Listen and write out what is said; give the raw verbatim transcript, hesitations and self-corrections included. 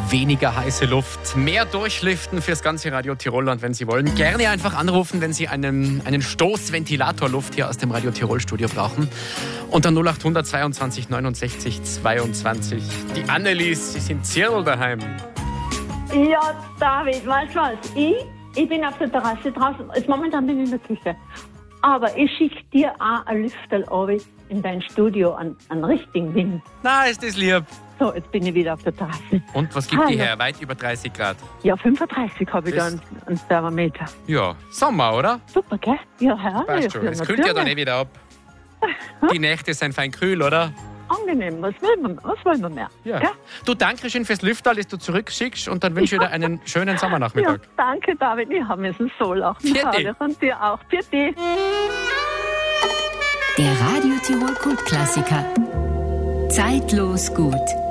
Weniger heiße Luft, mehr Durchlüften fürs ganze Radio Tirolland, wenn Sie wollen. Gerne einfach anrufen, wenn Sie einen, einen Stoßventilatorluft hier aus dem Radio Tirol Studio brauchen. Unter null acht hundert zweiundzwanzig neunundsechzig zweiundzwanzig. Die Annelies, Sie sind Zirl daheim. Ja, David, weißt du was? Ich, ich bin auf der Terrasse draußen. Jetzt momentan bin ich in der Küche. Aber ich schicke dir auch ein Lüfterl in dein Studio an, an richtigen Wind. Na, ist das lieb. So, jetzt bin ich wieder auf der Terrasse. Und was gibt Hallo. die her? Weit über dreißig Grad. Ja, fünfunddreißig habe ich da Das- einen Thermometer. Ja, Sommer, oder? Super, gell? Ja, herrlich. Passt schon. Ja, Es kühlt ja dann eh natürlich. wieder ab. Die Nächte sind fein kühl, oder? Angenehm, was will man, was wollen wir mehr? Ja. Gell? Du, danke schön fürs Lüfterl, das du zurückschickst und dann wünsche ich dir einen schönen Ja, Sommernachmittag. danke, David. Wir haben müssen so lachen. Vierte. Herrlich. Und dir auch. Vierte. Der Radio Tirol Kultklassiker. Zeitlos gut.